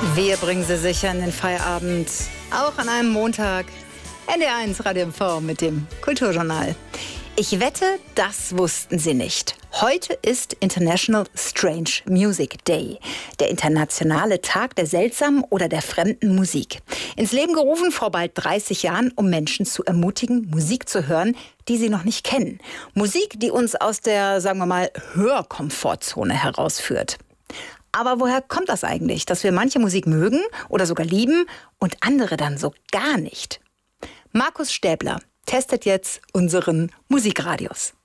Wir bringen Sie sicher in den Feierabend, auch an einem Montag. NDR1 Radio MV mit dem Kulturjournal. Ich wette, das wussten Sie nicht. Heute ist International Strange Music Day, der internationale Tag der seltsamen oder der fremden Musik. Ins Leben gerufen vor bald 30 Jahren, um Menschen zu ermutigen, Musik zu hören, die sie noch nicht kennen. Musik, die uns aus der, sagen wir mal, Hörkomfortzone herausführt. Aber woher kommt das eigentlich, dass wir manche Musik mögen oder sogar lieben und andere dann so gar nicht? Markus Stäbler testet jetzt unseren Musikradius.